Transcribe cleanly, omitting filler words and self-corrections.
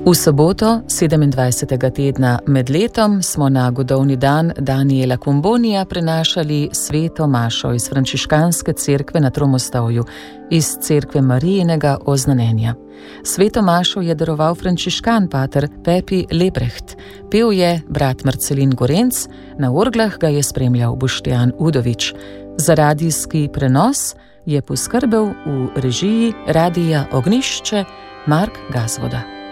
V soboto, 27. tedna med letom, smo na godovni dan Daniela Combonija prenašali sveto mašo iz frančiškanske cerkve na Tromostovju, iz cerkve Marijinega oznanjenja. Sveto mašo je daroval frančiškan pater Pepi Lebrecht, pel je brat Marcelin Gorenc, na orglah ga je spremljal Boštjan Udovič. Za radijski prenos je poskrbel v režiji Radija Ognjišče Mark Gazvoda.